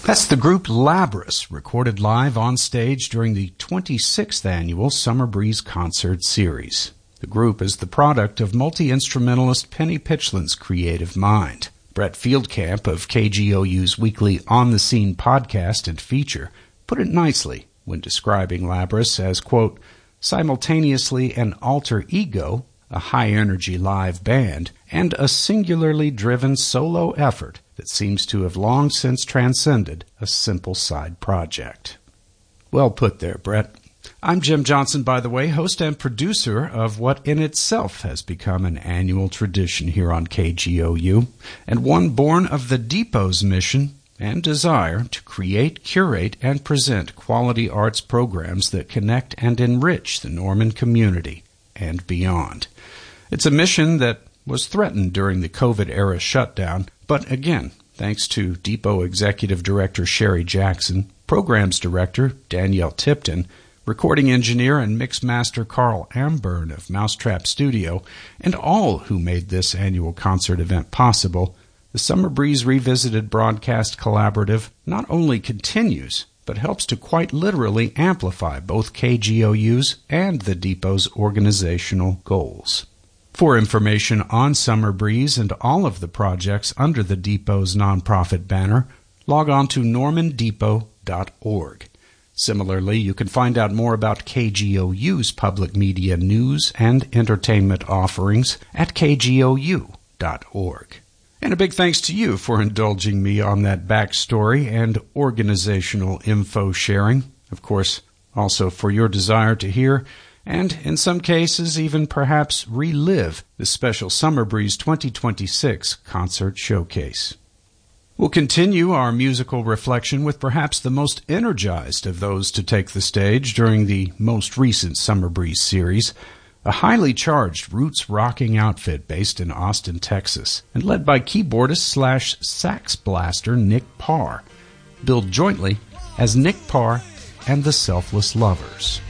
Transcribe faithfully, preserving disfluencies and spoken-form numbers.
That's the group Labris, recorded live on stage during the twenty-sixth annual Summer Breeze Concert Series. The group is the product of multi-instrumentalist Penny Pitchland's creative mind. Brett Fieldcamp of K G O U's weekly On the Scene podcast and feature put it nicely when describing Labris as, quote, simultaneously an alter ego, a high-energy live band, and a singularly driven solo effort that seems to have long since transcended a simple side project. Well put there, Brett. I'm Jim Johnson, by the way, host and producer of what in itself has become an annual tradition here on K G O U, and one born of the Depot's mission and desire to create, curate, and present quality arts programs that connect and enrich the Norman community and beyond. It's a mission that was threatened during the COVID-era shutdown, but again, thanks to Depot Executive Director Sherry Jackson, Programs Director Danielle Tipton, recording engineer and mix master Carl Amburn of Mousetrap Studio, and all who made this annual concert event possible, the Summer Breeze Revisited Broadcast Collaborative not only continues, but helps to quite literally amplify both K G O U's and the Depot's organizational goals. For information on Summer Breeze and all of the projects under the Depot's nonprofit banner, log on to norman depot dot org. Similarly, you can find out more about K G O U's public media news and entertainment offerings at k g o u dot org. And a big thanks to you for indulging me on that backstory and organizational info sharing. Of course, also for your desire to hear and, in some cases, even perhaps relive the special Summer Breeze twenty twenty-six concert showcase. We'll continue our musical reflection with perhaps the most energized of those to take the stage during the most recent Summer Breeze series, a highly charged roots rocking outfit based in Austin, Texas, and led by keyboardist slash sax blaster Nick Parr, billed jointly as Nick Parr and the Selfless Lovers.